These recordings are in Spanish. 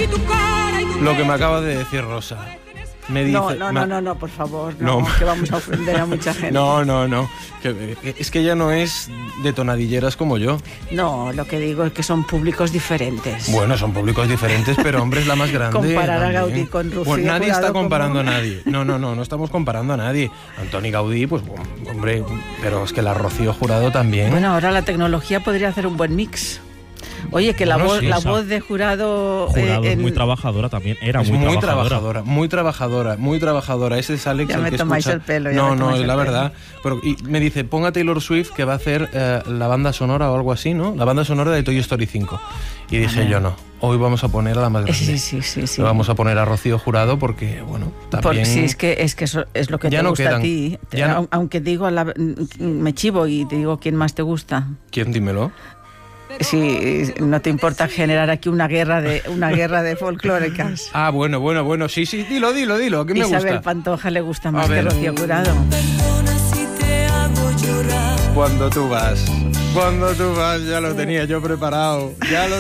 Lo que me acaba de decir Rosa. Me dice, no, por favor, no, que vamos a ofender a mucha gente. No, es que ella no es de tonadilleras como yo. No, lo que digo es que son públicos diferentes. Bueno, son públicos diferentes, pero hombre, es la más grande. Comparar también. a Gaudí con Rufí. Pues nadie está comparando a nadie. No estamos comparando a nadde. Antoni Gaudí, pues hombre, pero es que la Rocío Jurado también. Bueno, ahora la tecnología podría hacer un buen mix. Oye, que la voz de Jurado es muy trabajadora también, muy trabajadora. Ese es Alex. Ya me tomáis el pelo. No, es la verdad. Pero, y me dice, ponga Taylor Swift que va a hacer la banda sonora o algo así, ¿no? La banda sonora de Toy Story 5. Y dije yo, no, hoy vamos a poner a la más grande. Sí. Vamos a poner a Rocío Jurado porque, bueno, también... Sí, es que eso es lo que ya te no gusta quedan, a ti. Aunque digo, me chivo y te digo quién más te gusta. ¿Quién? Dímelo. Si no te importa generar aquí una guerra de folclóricas. Ah, bueno, sí, dilo, que me gusta. Isabel Pantoja le gusta más que Rocío Jurado. Cuando tú vas, ya lo tenía yo preparado.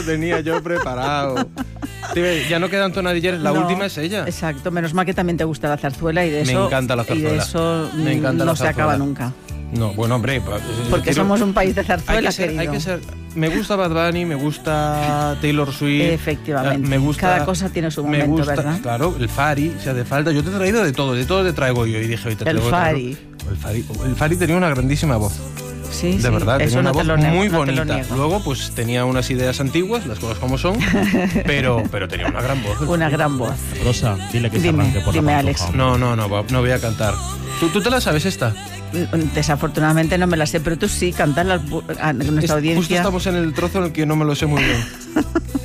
Ya no quedan tonadilleras, la última es ella. Exacto, menos mal que también te gusta la zarzuela y de eso. Me encanta la zarzuela. Y de eso no se acaba nunca. No, bueno, hombre... Porque somos un país de zarzuela, hay que ser... Me gusta Bad Bunny, me gusta Taylor Swift... Efectivamente, me gusta, cada cosa tiene su momento, ¿verdad? Claro, el Fari, si hace falta. Yo te he traído de todo te traigo yo. Y dije, hoy te traigo... El Fari tenía una grandísima voz. Sí, de verdad, eso tenía una voz muy bonita. Luego, pues tenía unas ideas antiguas, las cosas como son, pero tenía una gran voz. Una gran voz. Rosa, dile que se arranque por la Pantoja. Alex. No voy a cantar. ¿Tú te la sabes esta? Desafortunadamente no me la sé, pero tú sí, cantarla a nuestra audiencia. Justo estamos en el trozo en el que no me lo sé muy bien.